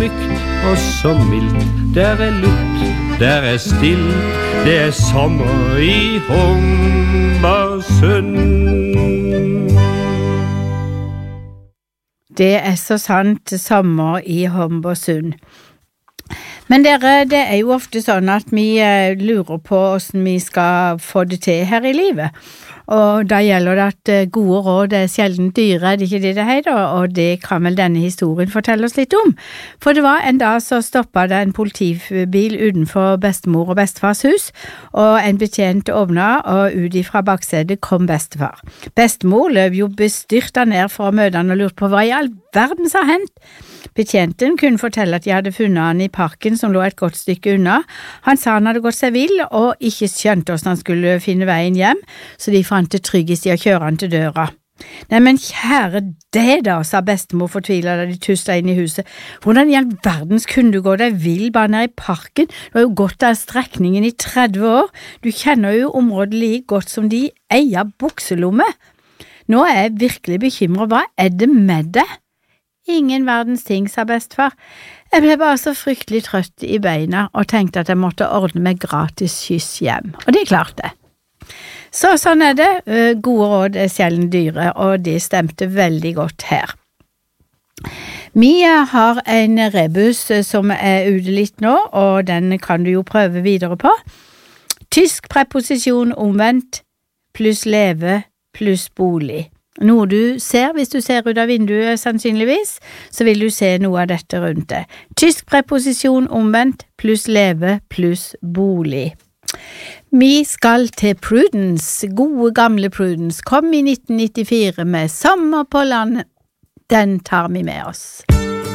trygt og så mildt. Der lutt, der stilt, det sommer i Homborsund. Det så sant, sommer i Homborsund. Men dere, det jo ofte sånn at vi lurer på hvordan vi skal få det til her i livet. Og da gjelder det at gode råd sjelden dyre, det ikke det heter, og det kan vel denne historien fortelle oss litt om. For det var en dag så stoppet det en politibil utenfor bestemor og bestefars hus, og en betjent åpnet, og ut ifra baksetet kom bestefar. Bestemor løp jo bestyrtet ned for å møte han og lurte på hva i all verden sa hendt. Betjenten kunne fortelle at de hadde funnet han i parken som lå et godt stykke unna. Han sa han hadde gått seg vill og ikke skjønte hvordan han skulle finne veien hjem, så de fant det tryggest i å kjøre han til døra. Nei, men kjære det da, sa bestemor fortvilet da de tuslet inn i huset. Hvordan i all verdens kunne du gå deg vill bare ned i parken? Du har jo gått av strekningen i 30 år. Du kjenner jo området like godt som de eier bukselomme. Nå jeg virkelig bekymret. Hva det med det? Ingen verdens ting, sa bestefar. Jeg ble bare så fryktelig trøtt i beina og tenkte at jeg måtte ordne meg gratis kyss hjem. Og det klarte jeg. Så sånn det. Gode råd sjelden dyre, og det stemte veldig godt her. Vi har en rebus som ute litt nå, og den kan du jo prøve videre på. Tysk preposisjon omvendt pluss leve pluss bolig. Noe du ser hvis du ser ut av vinduet sannsynligvis, så vil du se noe av dette rundt det. Tysk preposisjon omvendt pluss leve pluss bolig. Vi skal til Prudence, gode gamle Prudence, kom i 1994 med Sommer på landet. Den tar vi med oss.